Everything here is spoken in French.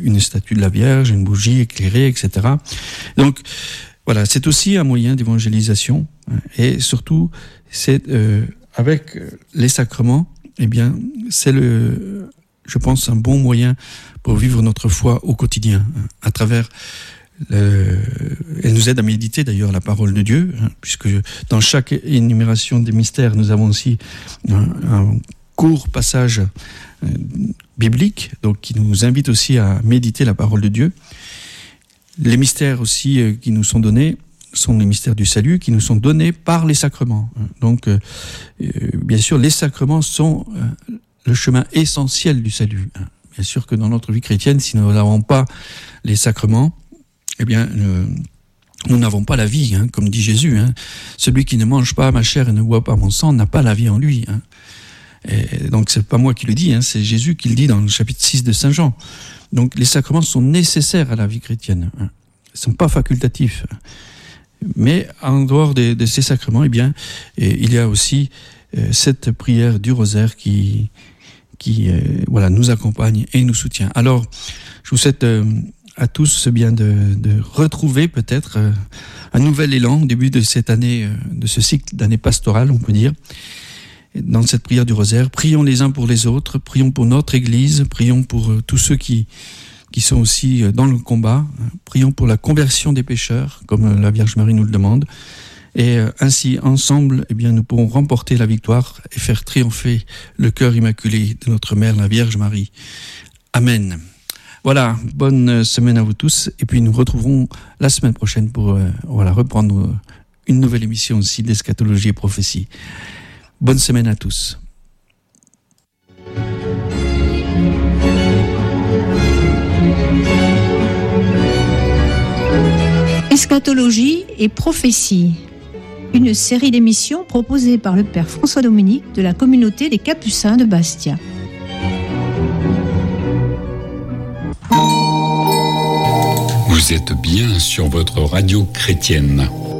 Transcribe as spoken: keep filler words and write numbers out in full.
une statue de la Vierge, une bougie éclairée, et cetera. Donc, voilà, c'est aussi un moyen d'évangélisation. Et surtout, c'est euh, avec les sacrements, eh bien, c'est le, je pense, un bon moyen pour vivre notre foi au quotidien, à travers. Le, elle nous aide à méditer d'ailleurs la parole de Dieu, hein, puisque dans chaque énumération des mystères, nous avons aussi un, un court passage euh, biblique, donc qui nous invite aussi à méditer la parole de Dieu. Les mystères aussi euh, qui nous sont donnés sont les mystères du salut, qui nous sont donnés par les sacrements. Donc, euh, euh, bien sûr, les sacrements sont euh, le chemin essentiel du salut. Bien sûr que dans notre vie chrétienne, si nous n'avons pas les sacrements, eh bien, euh, nous n'avons pas la vie, hein, comme dit Jésus. Hein. Celui qui ne mange pas ma chair et ne boit pas mon sang n'a pas la vie en lui. Hein. Et donc, c'est pas moi qui le dis, hein, c'est Jésus qui le dit dans le chapitre six de Saint Jean. Donc, les sacrements sont nécessaires à la vie chrétienne. Hein. Ils ne sont pas facultatifs. Mais en dehors de, de ces sacrements, eh bien, eh, il y a aussi euh, cette prière du rosaire qui, qui euh, voilà, nous accompagne et nous soutient. Alors, je vous souhaite euh, à tous bien de, de retrouver peut-être euh, un nouvel élan au début de cette année, euh, de ce cycle d'année pastorale, on peut dire. Dans cette prière du rosaire, prions les uns pour les autres, prions pour notre Église, prions pour euh, tous ceux qui, qui sont aussi euh, dans le combat, hein, prions pour la conversion des pécheurs, comme euh, la Vierge Marie nous le demande. Et euh, ainsi, ensemble, eh bien, nous pourrons remporter la victoire et faire triompher le cœur immaculé de notre Mère, la Vierge Marie. Amen. Voilà, bonne semaine à vous tous. Et puis nous retrouverons la semaine prochaine pour euh, voilà, reprendre une nouvelle émission aussi d'Eschatologie et Prophétie. Bonne semaine à tous. Eschatologie et Prophétie, une série d'émissions proposée par le Père François Dominique de la communauté des Capucins de Bastia. Vous êtes bien sur votre radio chrétienne.